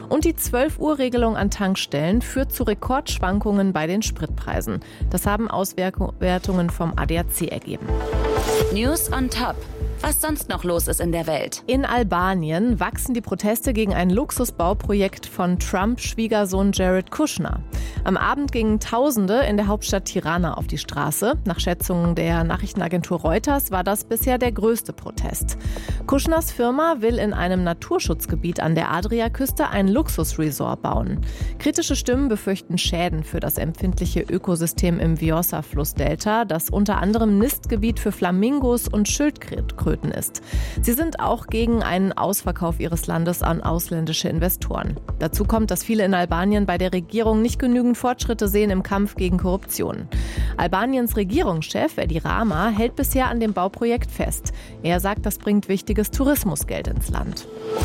Und die 12-Uhr-Regelung an Tankstellen führt zu Rekordschwankungen bei den Spritpreisen. Das haben Auswertungen vom ADAC ergeben. News on Top. Was sonst noch los ist in der Welt. In Albanien wachsen die Proteste gegen ein Luxusbauprojekt von Trump-Schwiegersohn Jared Kushner. Am Abend gingen Tausende in der Hauptstadt Tirana auf die Straße. Nach Schätzungen der Nachrichtenagentur Reuters war das bisher der größte Protest. Kushners Firma will in einem Naturschutzgebiet an der Adriaküste ein Luxusresort bauen. Kritische Stimmen befürchten Schäden für das empfindliche Ökosystem im Vjosa-Flussdelta, das unter anderem Nistgebiet für Flamingos und Schildkröten ist. Sie sind auch gegen einen Ausverkauf ihres Landes an ausländische Investoren. Dazu kommt, dass viele in Albanien bei der Regierung nicht genügend Fortschritte sehen im Kampf gegen Korruption. Albaniens Regierungschef Edi Rama hält bisher an dem Bauprojekt fest. Er sagt, das bringt wichtiges Tourismusgeld ins Land.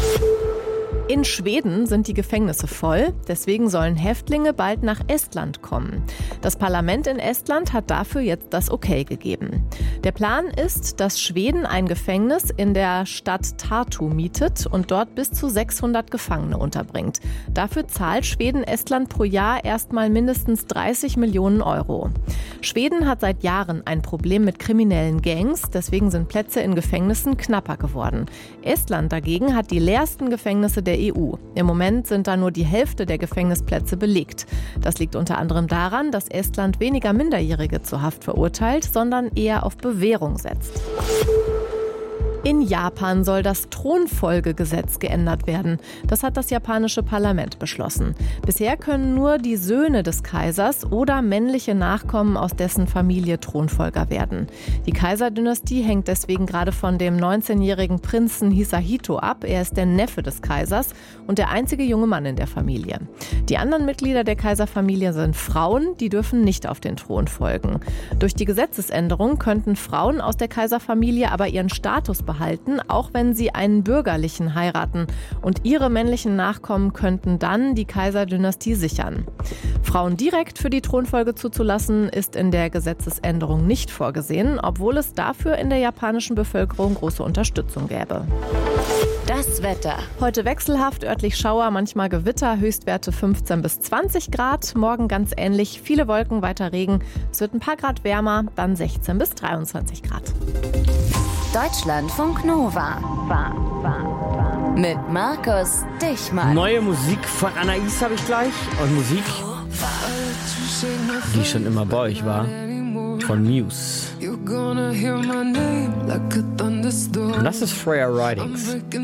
In Schweden sind die Gefängnisse voll, deswegen sollen Häftlinge bald nach Estland kommen. Das Parlament in Estland hat dafür jetzt das Okay gegeben. Der Plan ist, dass Schweden ein Gefängnis in der Stadt Tartu mietet und dort bis zu 600 Gefangene unterbringt. Dafür zahlt Schweden Estland pro Jahr erstmal mindestens 30 Millionen Euro. Schweden hat seit Jahren ein Problem mit kriminellen Gangs, deswegen sind Plätze in Gefängnissen knapper geworden. Estland dagegen hat die leersten Gefängnisse der EU. Im Moment sind da nur die Hälfte der Gefängnisplätze belegt. Das liegt unter anderem daran, dass Estland weniger Minderjährige zur Haft verurteilt, sondern eher auf Bewährung setzt. In Japan soll das Thronfolgegesetz geändert werden. Das hat das japanische Parlament beschlossen. Bisher können nur die Söhne des Kaisers oder männliche Nachkommen aus dessen Familie Thronfolger werden. Die Kaiserdynastie hängt deswegen gerade von dem 19-jährigen Prinzen Hisahito ab. Er ist der Neffe des Kaisers und der einzige junge Mann in der Familie. Die anderen Mitglieder der Kaiserfamilie sind Frauen, die dürfen nicht auf den Thron folgen. Durch die Gesetzesänderung könnten Frauen aus der Kaiserfamilie aber ihren Status behalten, auch wenn sie einen Bürgerlichen heiraten. Und ihre männlichen Nachkommen könnten dann die Kaiserdynastie sichern. Frauen direkt für die Thronfolge zuzulassen, ist in der Gesetzesänderung nicht vorgesehen, obwohl es dafür in der japanischen Bevölkerung große Unterstützung gäbe. Das Wetter. Heute wechselhaft, örtlich Schauer, manchmal Gewitter, Höchstwerte 15 bis 20 Grad. Morgen ganz ähnlich, viele Wolken, weiter Regen. Es wird ein paar Grad wärmer, dann 16 bis 23 Grad. Deutschlandfunk Nova. Mit Markus Dichmann. Neue Musik von Anais habe ich gleich. Und Musik, die schon immer bei euch war, von Muse. Und das ist Freya Ridings.